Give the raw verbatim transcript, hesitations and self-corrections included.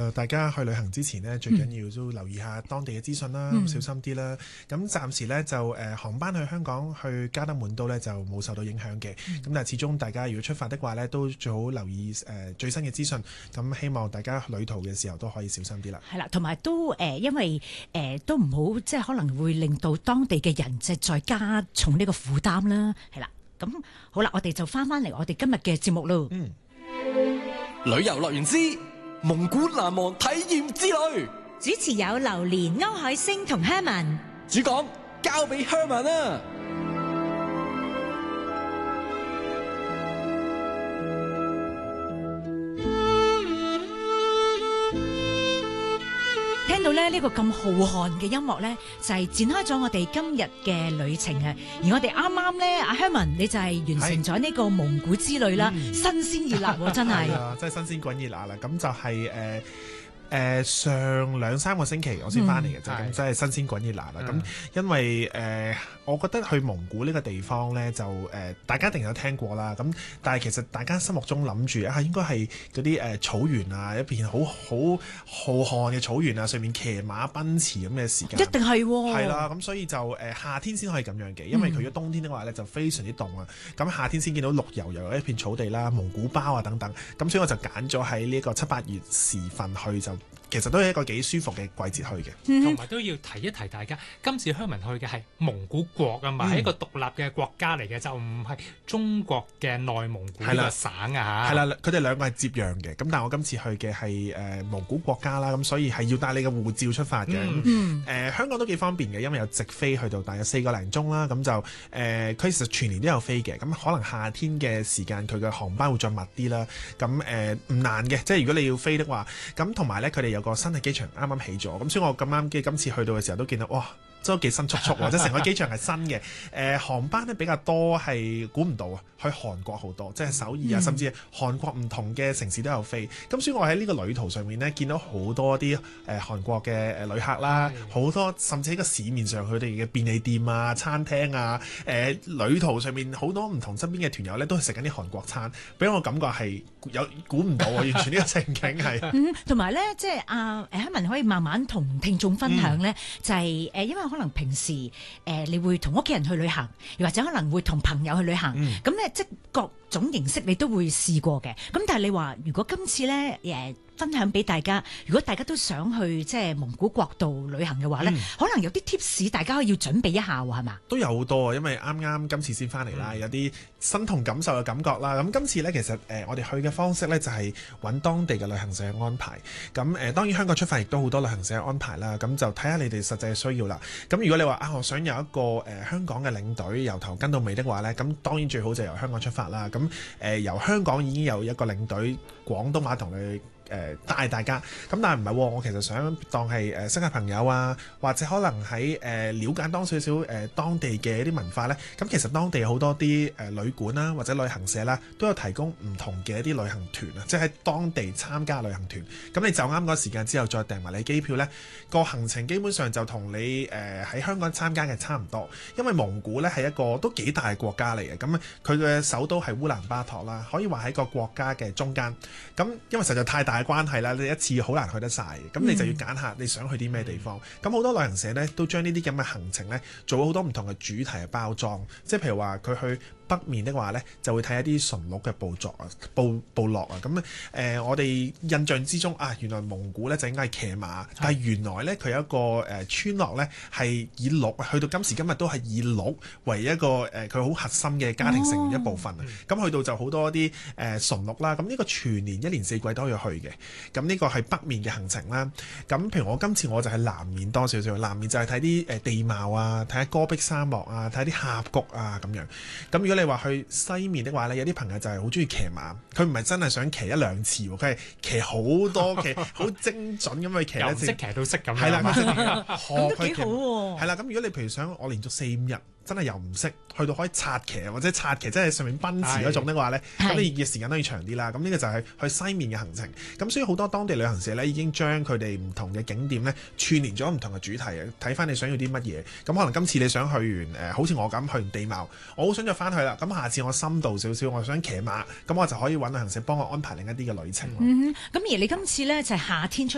就大家去旅行之前呢，最緊要都留意下當地嘅資訊啦，嗯、小心啲啦。咁暫時呢，就誒、呃、航班去香港去加德滿都呢，就冇受到影響嘅。咁、嗯、但係始終大家如果出發的話呢，都最好留意誒、呃、最新嘅資訊。咁希望大家旅途嘅時候都可以小心啲啦。 係啦，同埋都誒、呃，因為誒、呃、都唔好即係可能會令到當地嘅人即係再加重呢個負擔啦。係啦，咁好啦，我哋就翻翻嚟我哋今日嘅節目咯。 嗯， 旅遊樂園之蒙古難忘體驗之旅， 主持有榴蓮、歐海星同 Herman， 主講交俾 Herman 啊！ 聽到咧呢個咁浩瀚嘅音樂咧，就係、是、展開咗我哋今日嘅旅程啊！而我哋啱啱咧，阿 Herman 你就係完成咗呢個蒙古之旅啦，嗯、新鮮熱辣喎，真係， 啊，真係新鮮滾熱辣啦！咁就係、是、誒。呃誒、呃、上兩三個星期我先翻嚟嘅啫，咁、嗯、真係新鮮滾熱辣啦！咁、嗯、因為誒、呃，我覺得去蒙古呢個地方呢，就誒、呃、大家一定有聽過啦。咁但係其實大家心目中諗住啊，應該係嗰啲誒草原啊，一片好好浩瀚嘅草原啊，上面騎馬奔馳咁嘅時間， 一定係喎。係啦，咁所以就誒、呃、夏天先可以咁樣嘅，因為佢如果冬天的話呢，就非常之凍啊。咁夏天先見到綠油油一片草地啦，蒙古包啊等等。咁所以我就揀咗喺呢個七八月時分去就。其實都係一個幾舒服嘅季節去嘅， 同埋都要提一提大家，今次Herman去嘅係蒙古國啊嘛，係、嗯、一個獨立嘅國家嚟嘅，就唔係中國嘅內蒙古呢個省啊嚇。係啦， 佢哋兩個係接壤嘅，咁但係我今次去嘅係誒蒙古國家啦，咁所以係要帶你嘅護照出發嘅。誒、嗯呃、香港都幾方便嘅，因為有直飛去到大約四個零鐘啦，咁就誒佢、呃、其實全年都有飛嘅，咁可能夏天嘅時間佢嘅航班會再密啲啦，咁誒唔難嘅，即係如果你要飛的話，咁同埋咧佢哋有個新嘅機場啱啱起咗，咁所以我咁啱嘅今次去到嘅時候都見到，哇，真係幾新速速喎！即係成個機場係新嘅，誒、呃、航班咧比較多，係估唔到啊，去韓國好多，即係首爾啊，嗯、甚至韓國唔同嘅城市都有飛。咁所以我喺呢個旅途上面咧，見到好多啲誒、呃、韓國嘅誒旅客啦，好、嗯、多甚至喺個市面上佢哋嘅便利店啊、餐廳啊，誒、呃、旅途上面好多唔同身邊嘅團友咧，都係食緊啲韓國餐，俾我感覺係有估唔到啊！完全呢個情景係， 嗯，同埋咧，即係阿誒Herman可以慢慢同聽眾分享咧，嗯、就係、是、誒，因為可能平時誒、呃，你會同屋企人去旅行，又或者可能會同朋友去旅行，咁咧、嗯、即係各種形式你都會試過嘅。咁但係你話如果今次咧誒，呃分享俾大家，如果大家都想去即係蒙古國度旅行嘅話咧，嗯、可能有啲 tips 大家可以要準備一下喎，係嘛？ 都有好多啊，因為啱啱今次先翻嚟啦，嗯、有啲身同感受嘅感覺啦。咁今次咧，其實誒、呃、我哋去嘅方式咧就係、是、揾當地嘅旅行社去安排。咁誒、呃、當然香港出發亦都好多旅行社安排啦。咁就睇下你哋實際嘅需要啦。咁如果你話啊，我想有一個誒、呃、香港嘅領隊由頭跟到尾的話咧，咁當然最好就由香港出發啦。咁誒、呃、由香港已經有一個領隊廣東話同你。誒、呃、帶大家，咁但係唔係喎，我其實想當係誒、呃、識下朋友啊，或者可能喺誒、呃、了解多少少誒當地嘅一啲文化咧。咁其實當地有好多啲誒、呃、旅館啦，或者旅行社啦，都有提供唔同嘅一啲旅行團啊，即係喺當地參加旅行團。咁你就啱嗰個時間之後再訂埋你機票咧，個行程基本上就同你誒喺、呃、香港參加嘅差唔多。因為蒙古咧係一個都幾大嘅國家嚟嘅，咁佢嘅首都係烏蘭巴托啦，可以話喺個國家嘅中間。咁因為實在太大嘅關係啦，你一次好難去得晒，咁你就要揀下你想去啲咩地方。咁好、嗯、多旅行社咧都將呢啲咁嘅行程咧做咗好多唔同嘅主題嘅包裝，即係譬如話佢去北面的話咧，就會睇一啲馴鹿嘅部族啊、部部落啊。咁誒、呃，我哋印象之中啊，原來蒙古咧就應該係騎馬，是但係原來咧佢有一個誒、呃、村落咧係以鹿，去到今時今日都係以鹿為一個誒佢好核心嘅家庭成員一部分啊。咁、哦、去到就好多啲誒馴鹿啦。咁呢個全年一年四季都可以去嘅。咁呢個係北面嘅行程啦。咁譬如我今次我就喺南面多少少，南面就係睇啲誒地貌啊，睇下戈壁沙漠啊，睇下啲峽谷啊咁樣。咁如果你話去西面的話咧，有啲朋友就係好中意騎馬，佢唔係真係想騎一兩次，佢係騎好多騎，好精準咁去騎。 由識騎到識咁樣。 係啦， 咁都幾好喎。 係啦，咁如果你譬如想我連續四五日真係又唔識，去到可以策騎或者策騎，即係上面奔馳嗰種的話咧，咁你嘅時間都要長啲啦。咁呢個就係去西面嘅行程。咁所以好多當地旅行社咧已經將佢哋唔同嘅景點咧串連咗唔同嘅主題啊，睇翻你想要啲乜嘢。咁可能今次你想去完誒、呃，好似我咁去完地貌，我好想再翻去啦。咁下次我深度少少，我想騎馬，咁我就可以揾旅行社幫我安排另一啲嘅旅程咯。 嗯，咁而你今次咧就係夏天出